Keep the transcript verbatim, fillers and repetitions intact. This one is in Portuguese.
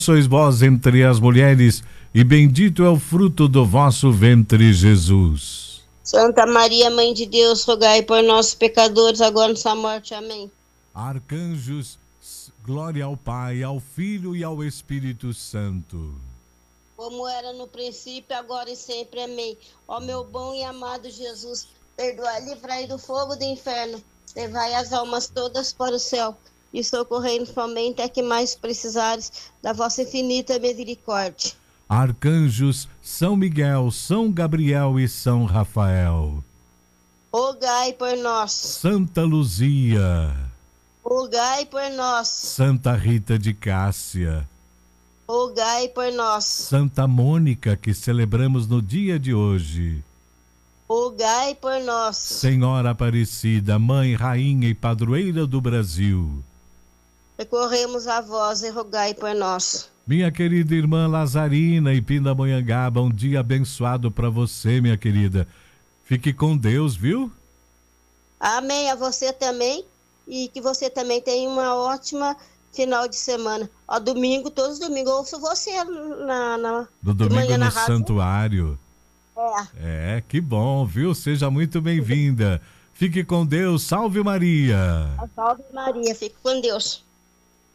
Sois vós entre as mulheres, e bendito é o fruto do vosso ventre, Jesus. Santa Maria, Mãe de Deus, rogai por nós, pecadores, agora e nossa morte. Amém. Arcanjos, glória ao Pai, ao Filho e ao Espírito Santo. Como era no princípio, agora e sempre. Amém. Ó meu bom e amado Jesus, perdoai, livrai do fogo do inferno, levai as almas todas para o céu, e socorrei somente a que mais precisares da vossa infinita misericórdia. Arcanjos, São Miguel, São Gabriel e São Rafael. Rogai por nós. Santa Luzia. Rogai por nós. Santa Rita de Cássia. Rogai por nós. Santa Mônica, que celebramos no dia de hoje. Rogai por nós. Senhora Aparecida, Mãe, Rainha e Padroeira do Brasil. Recorremos a vós e rogai por nós. Minha querida irmã Lazarina e Pindamonhangaba, um dia abençoado para você, minha querida. Fique com Deus, viu? Amém, a você também. E que você também tenha uma ótima final de semana. Ó, domingo, todos os domingos, eu ouço você na, na, no domingo manhã no na rádio. santuário. É. É, que bom, viu? Seja muito bem-vinda. Fique com Deus. Salve Maria. Salve Maria, fique com Deus.